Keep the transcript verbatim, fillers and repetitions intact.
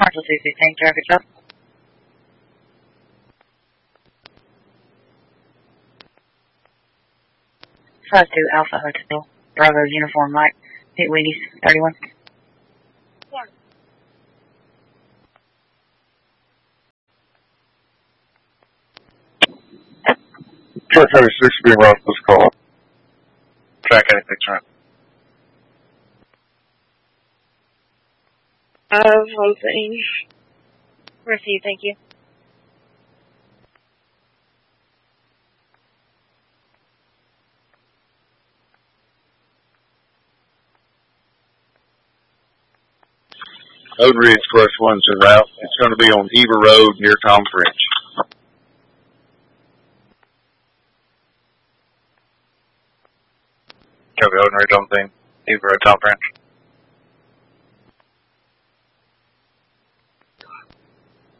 Marshall two sixteen, traffic stop. five two Alpha Hotel, Bravo Uniform Mike, hit Wendy's, thirty-one. Track ninety-six being routed this call. Track ninety-six, right. Uh, one thing. Receive, thank you. Odery Express one's en route. It's going to be on Eva Road near Tom French. Copy, Odery, Tom thing. Eva Road, Tom French.